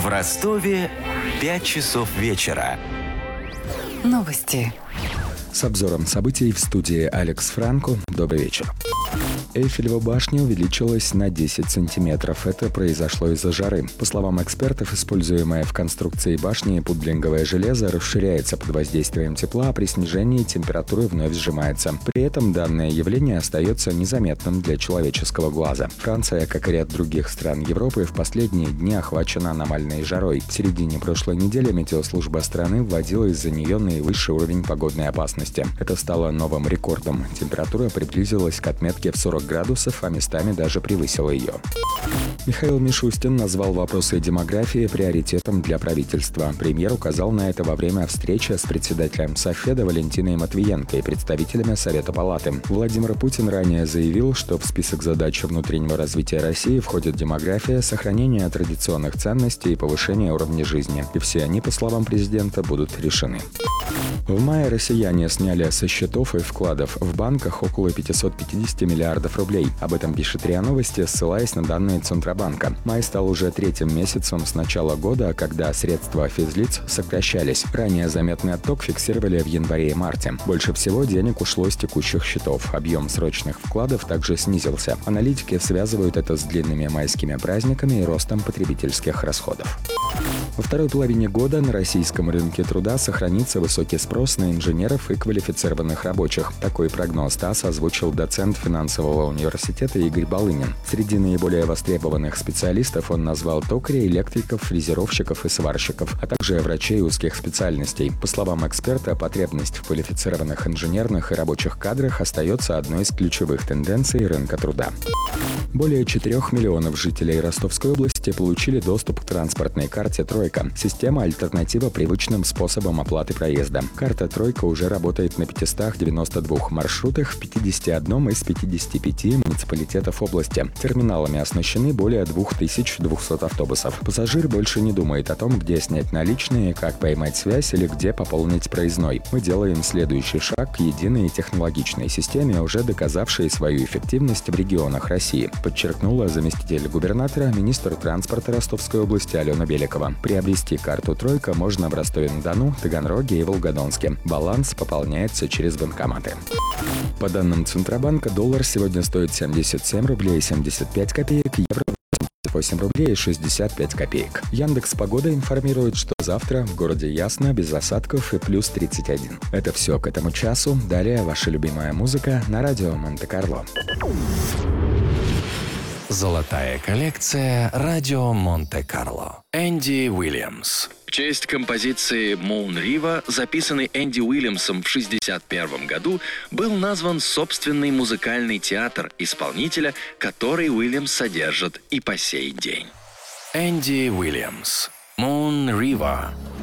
В Ростове 5 часов вечера. Новости. С обзором событий в студии Алекс Франко. Добрый вечер. Эйфелева башня увеличилась на 10 сантиметров. Это произошло из-за жары. По словам экспертов, используемое в конструкции башни пудлинговое железо расширяется под воздействием тепла, а при снижении температуры вновь сжимается. При этом данное явление остается незаметным для человеческого глаза. Франция, как и ряд других стран Европы, в последние дни охвачена аномальной жарой. В середине прошлой недели метеослужба страны вводила из-за нее наивысший уровень погодной опасности. Это стало новым рекордом. Температура приблизилась к отметке в 40 градусов, а местами даже превысила ее. Михаил Мишустин назвал вопросы демографии приоритетом для правительства. Премьер указал на это во время встречи с председателем Софеда Валентиной Матвиенко и представителями Совета Палаты. Владимир Путин ранее заявил, что в список задач внутреннего развития России входит демография, сохранение традиционных ценностей и повышение уровня жизни. И все они, по словам президента, будут решены. В мае россияне сняли со счетов и вкладов в банках около 550 миллиардов рублей. Об этом пишет РИА Новости, ссылаясь на данные Центробанка. Май стал уже третьим месяцем с начала года, когда средства физлиц сокращались. Ранее заметный отток фиксировали в январе и марте. Больше всего денег ушло с текущих счетов. Объем срочных вкладов также снизился. Аналитики связывают это с длинными майскими праздниками и ростом потребительских расходов. Во второй половине года на российском рынке труда сохранится высокий спрос на инженеров и квалифицированных рабочих. Такой прогноз ТАСС озвучил доцент финансового университета Игорь Балынин. Среди наиболее востребованных специалистов он назвал токарей, электриков, фрезеровщиков и сварщиков, а также врачей узких специальностей. По словам эксперта, потребность в квалифицированных инженерных и рабочих кадрах остается одной из ключевых тенденций рынка труда. Более 4 миллионов жителей Ростовской области получили доступ к транспортной карте «Тройка». Система – альтернатива привычным способам оплаты проезда. Карта «Тройка» уже работает на 592 маршрутах в 51 из 55 муниципалитетов области. Терминалами оснащены более 2200 автобусов. Пассажир больше не думает о том, где снять наличные, как поймать связь или где пополнить проездной. Мы делаем следующий шаг к единой технологичной системе, уже доказавшей свою эффективность в регионах России, подчеркнула заместитель губернатора, министр транспорта Ростовской области Алена Беликова. Приобрести карту «Тройка» можно в Ростове-на-Дону, Таганроге и Волгодонске. Баланс пополняется через банкоматы. По данным Центробанка, доллар сегодня стоит 77 рублей 75 копеек, евро 88 рублей 65 копеек. Яндекс.Погода информирует, что завтра в городе ясно, без осадков и плюс 31. Это все к этому часу. Далее ваша любимая музыка на радио Монте-Карло. Золотая коллекция радио Монте-Карло. Энди Уильямс. В честь композиции «Moon River», записанной Энди Уильямсом в 1961 году, был назван собственный музыкальный театр исполнителя, который Уильямс содержит и по сей день. Энди Уильямс. «Moon River».